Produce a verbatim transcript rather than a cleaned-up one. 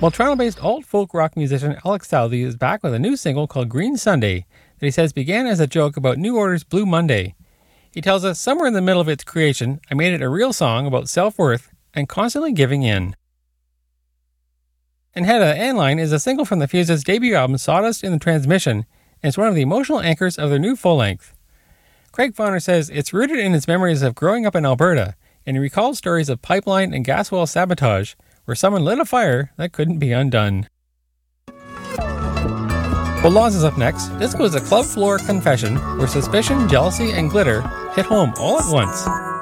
Well, Toronto-based alt-folk rock musician Alex Southey is back with a new single called Green Sunday that he says began as a joke about New Order's Blue Monday. He tells us somewhere in the middle of its creation, I made it a real song about self-worth and constantly giving in. And Hedda Anline is a single from the Fuse's debut album Sawdust in the Transmission, and it's one of the emotional anchors of their new full-length. Craig Fauner says it's rooted in his memories of growing up in Alberta, and he recalls stories of pipeline and gas well sabotage, where someone lit a fire that couldn't be undone. Well, Laws is up next. This was a club floor confession where suspicion, jealousy, and glitter hit home all at once.